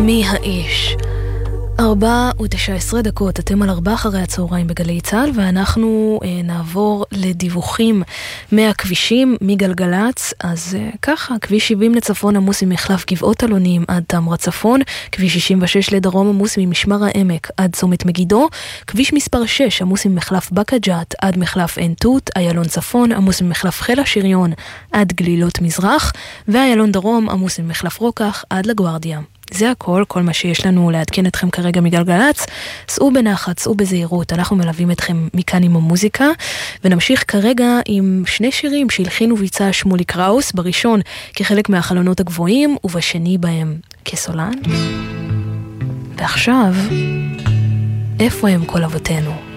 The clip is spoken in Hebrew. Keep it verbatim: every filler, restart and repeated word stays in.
מי האיש? ארבע ותשע עשרה דקות, אתם על ארבע אחרי הצהריים בגלי צהל, ואנחנו אה, נעבור לדיווחים מהכבישים, מגלגלץ. אז אה, ככה, כביש שבעים לצפון עמוס ממחלף גבעות אלונים עד תמרה צפון, כביש שישים ושש לדרום עמוס ממשמר העמק עד צומת מגידו, כביש מספר שש עמוס ממחלף בקג'ת עד מחלף עין תות, איילון צפון עמוס ממחלף חיל השריון עד גלילות מזרח, ואיילון דרום עמוס ממחלף רוקח עד לגוארדיה. זה הכל, כל מה שיש לנו לעדכן אתכם כרגע מגלגלץ. סעו בנחת, סעו בזהירות, אנחנו מלווים אתכם מכאן עם המוזיקה, ונמשיך כרגע עם שני שירים שהלחין וביצע שמולי קראוס, בראשון כחלק מהחלונות הגבוהים, ובשני בהם כסולן. ועכשיו, איפה הם כל אבותינו?